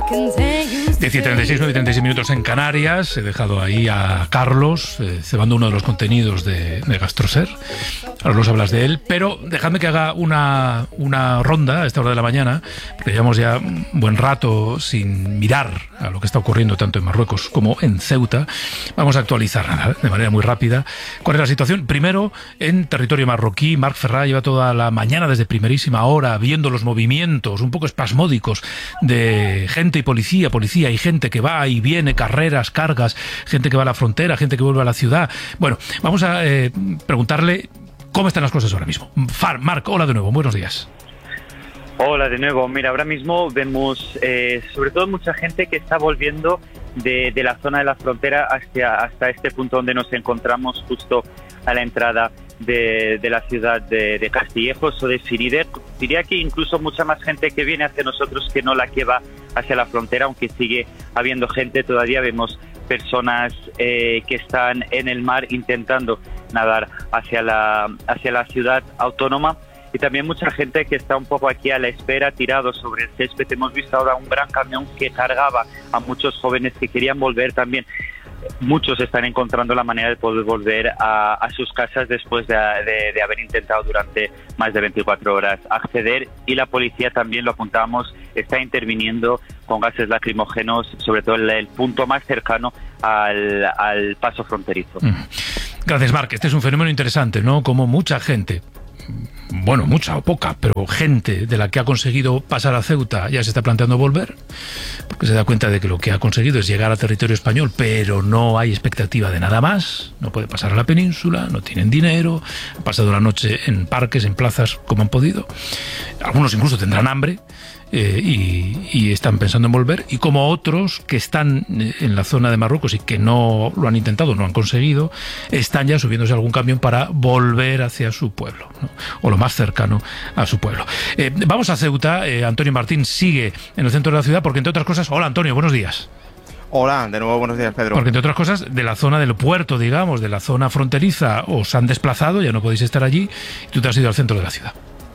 10:36, 9:36 minutos en Canarias. He dejado ahí a Carlos cebando uno de los contenidos de Gastroser. Ahora nos hablas de él, pero dejadme que haga una ronda a esta hora de la mañana, porque llevamos ya un buen rato sin mirar a lo que está ocurriendo tanto en Marruecos como en Ceuta. Vamos a actualizar de manera muy rápida cuál es la situación. Primero, en territorio marroquí, Marc Ferrà lleva toda la mañana desde primerísima hora viendo los movimientos un poco espasmódicos de gente y policía y gente que va y viene, carreras, cargas, gente que va a la frontera, gente que vuelve a la ciudad. Bueno, vamos a preguntarle cómo están las cosas ahora mismo. Marc, hola de nuevo, buenos días. Hola de nuevo. Mira, ahora mismo vemos sobre todo mucha gente que está volviendo de la zona de la frontera hasta este punto donde nos encontramos, justo a la entrada de la ciudad de Castillejos o de Siride. Diría que incluso mucha más gente que viene hacia nosotros que no la que va hacia la frontera, aunque sigue habiendo gente. Todavía vemos personas que están en el mar intentando nadar hacia la ciudad autónoma, y también mucha gente que está un poco aquí a la espera, tirado sobre el césped. Hemos visto ahora un gran camión que cargaba a muchos jóvenes que querían volver también. Muchos están encontrando la manera de poder volver a sus casas después de haber intentado durante más de 24 horas acceder, y la policía, también lo apuntábamos, está interviniendo con gases lacrimógenos, sobre todo en el punto más cercano al paso fronterizo. Gracias, Marc. Este es un fenómeno interesante, ¿no? Como mucha gente, bueno, mucha o poca, pero gente de la que ha conseguido pasar a Ceuta ya se está planteando volver, porque se da cuenta de que lo que ha conseguido es llegar a territorio español, pero no hay expectativa de nada más. No puede pasar a la península, no tienen dinero, han pasado la noche en parques, en plazas, como han podido. Algunos incluso tendrán hambre. Y están pensando en volver, y como otros que están en la zona de Marruecos y que no lo han intentado, no han conseguido, están ya subiéndose a algún camión para volver hacia su pueblo, ¿no? O lo más cercano a su pueblo. Vamos a Ceuta. Antonio Martín sigue en el centro de la ciudad, porque entre otras cosas... Hola, Antonio, buenos días. Hola, de nuevo buenos días, Pedro. Porque entre otras cosas, de la zona del puerto, digamos, de la zona fronteriza, os han desplazado, ya no podéis estar allí, y tú te has ido al centro de la ciudad.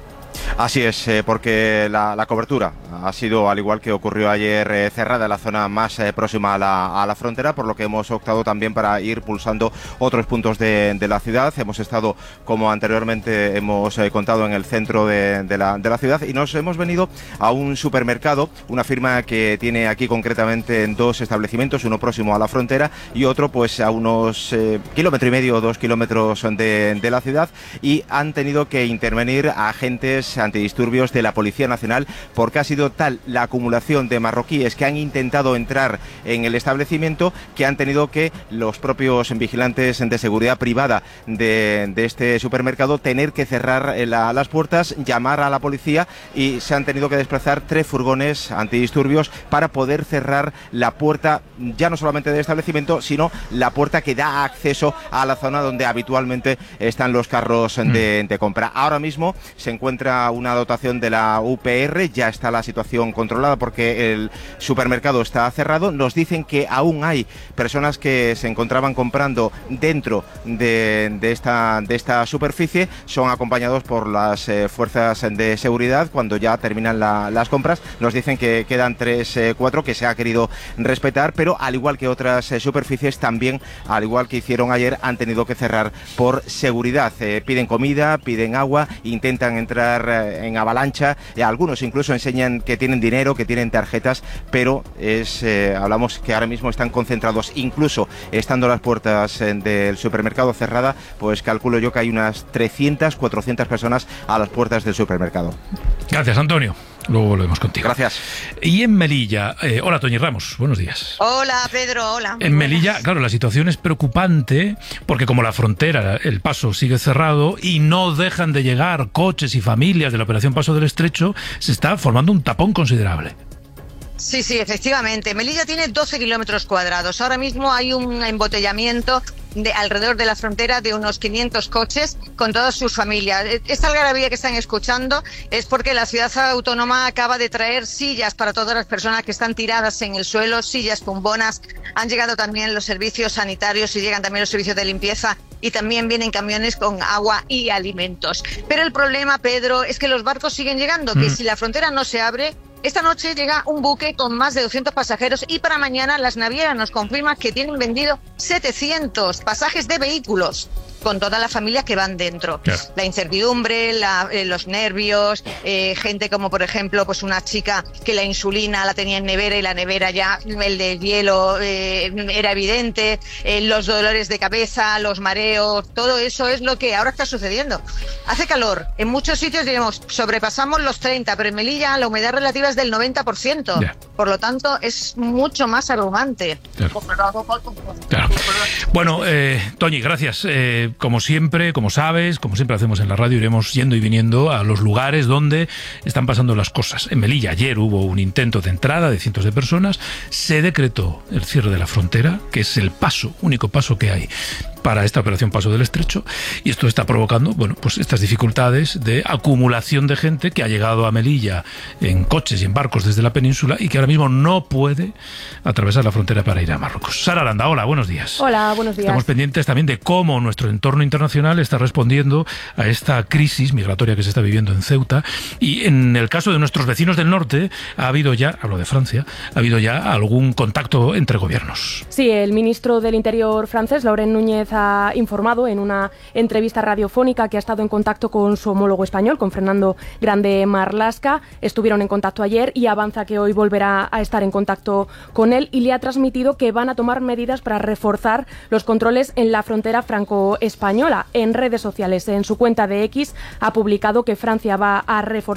Así es, porque la cobertura ha sido, al igual que ocurrió ayer, cerrada en la zona más próxima a la frontera, por lo que hemos optado también para ir pulsando otros puntos de la ciudad. Hemos estado, como anteriormente hemos contado, en el centro de la ciudad, y nos hemos venido a un supermercado, una firma que tiene aquí concretamente dos establecimientos, uno próximo a la frontera y otro pues a unos 1,5 km o 2 kilómetros de la ciudad, y han tenido que intervenir agentes antidisturbios de la Policía Nacional, porque ha sido tal la acumulación de marroquíes que han intentado entrar en el establecimiento que han tenido que los propios vigilantes de seguridad privada de este supermercado tener que cerrar las puertas, llamar a la policía, y se han tenido que desplazar 3 furgones antidisturbios para poder cerrar la puerta, ya no solamente del establecimiento, sino la puerta que da acceso a la zona donde habitualmente están los carros de compra. Ahora mismo se encuentra una dotación de la UPR, ya está la situación controlada porque el supermercado está cerrado. Nos dicen que aún hay personas que se encontraban comprando dentro de esta superficie, son acompañados por las fuerzas de seguridad. Cuando ya terminan las compras, nos dicen que quedan 3-4 que se ha querido respetar, pero al igual que otras superficies, también, al igual que hicieron ayer, han tenido que cerrar por seguridad. Piden comida, piden agua, intentan entrar en avalancha, algunos incluso enseñan que tienen dinero, que tienen tarjetas, pero hablamos que ahora mismo están concentrados, incluso estando las puertas del supermercado cerrada, pues calculo yo que hay unas 300-400 personas a las puertas del supermercado. Gracias, Antonio. Luego volvemos contigo. Gracias. Y en Melilla, hola, Toñi Ramos, buenos días. Hola, Pedro, hola. En Melilla, claro, la situación es preocupante porque como la frontera, el paso sigue cerrado y no dejan de llegar coches y familias de la operación Paso del Estrecho, se está formando un tapón considerable. Sí, efectivamente. Melilla tiene 12 kilómetros cuadrados. Ahora mismo hay un embotellamiento alrededor de la frontera de unos 500 coches con todas sus familias. Esta algarabía que están escuchando es porque la ciudad autónoma acaba de traer sillas para todas las personas que están tiradas en el suelo, sillas tumbonas. Han llegado también los servicios sanitarios y llegan también los servicios de limpieza, y también vienen camiones con agua y alimentos. Pero el problema, Pedro, es que los barcos siguen llegando, que si la frontera no se abre, Esta noche llega un buque con más de 200 pasajeros y para mañana las navieras nos confirman que tienen vendido 700 pasajes de vehículos con todas las familias que van dentro. Claro. La incertidumbre, los nervios, gente como por ejemplo pues una chica que la insulina la tenía en nevera y la nevera ya, el de hielo era evidente, los dolores de cabeza, los mareos, todo eso es lo que ahora está sucediendo. Hace calor, en muchos sitios digamos, sobrepasamos los 30, pero en Melilla la humedad relativa es del 90%, Ya. por lo tanto es mucho más abrumante. Claro. Claro. Bueno, Toñi, gracias. Como siempre, como sabes, como siempre hacemos en la radio, iremos yendo y viniendo a los lugares donde están pasando las cosas. En Melilla ayer hubo un intento de entrada de cientos de personas, se decretó el cierre de la frontera, que es el único paso que hay para esta operación Paso del Estrecho, y esto está provocando, bueno, pues estas dificultades de acumulación de gente que ha llegado a Melilla en coches y en barcos desde la península y que ahora mismo no puede atravesar la frontera para ir a Marruecos. Sara Aranda, hola, buenos días. Hola, buenos días. Estamos pendientes también de cómo nuestro entorno internacional está respondiendo a esta crisis migratoria que se está viviendo en Ceuta, y en el caso de nuestros vecinos del norte ha habido ya, hablo de Francia, ha habido ya algún contacto entre gobiernos. Sí, el ministro del Interior francés, Laurent Núñez, ha informado en una entrevista radiofónica que ha estado en contacto con su homólogo español, con Fernando Grande Marlaska. Estuvieron en contacto ayer y avanza que hoy volverá a estar en contacto con él, y le ha transmitido que van a tomar medidas para reforzar los controles en la frontera franco-española. En redes sociales, en su cuenta de X, ha publicado que Francia va a reforzar